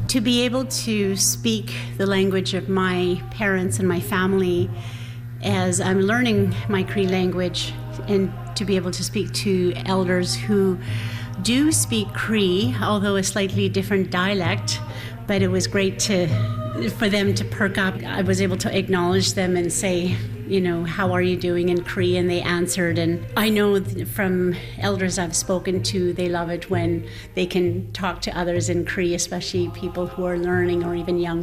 To be able to speak the language of my parents and my family as I'm learning my Cree language, and to be able to speak to elders who do speak Cree, although a slightly different dialect, but it was great for them to perk up. I was able to acknowledge them and say, how are you doing in Cree? And they answered. And I know from elders I've spoken to, they love it when they can talk to others in Cree, especially people who are learning or even young